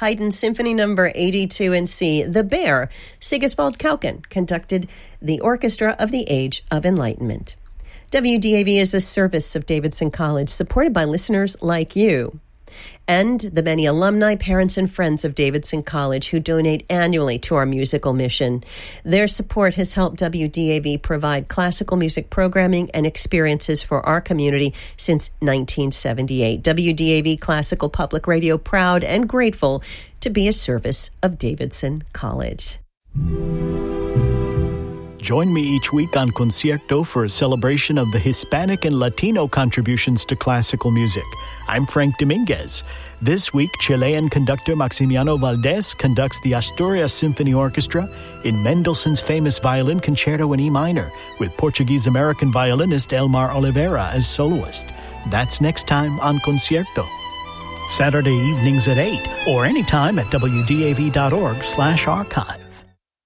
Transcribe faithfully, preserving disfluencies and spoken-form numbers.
Haydn Symphony Number eighty-two in C. The Bear, Sigiswald Kauken, conducted the Orchestra of the Age of Enlightenment. W D A V is a service of Davidson College, supported by listeners like you. And the many alumni, parents, and friends of Davidson College who donate annually to our musical mission. Their support has helped W D A V provide classical music programming and experiences for our community since nineteen seventy-eight. W D A V Classical Public Radio, proud and grateful to be a service of Davidson College. Join me each week on Concierto for a celebration of the Hispanic and Latino contributions to classical music. I'm Frank Dominguez. This week, Chilean conductor Maximiano Valdés conducts the Asturias Symphony Orchestra in Mendelssohn's famous violin concerto in E minor, with Portuguese-American violinist Elmar Oliveira as soloist. That's next time on Concierto. Saturday evenings at eight, or anytime at W D A V dot org slash archive.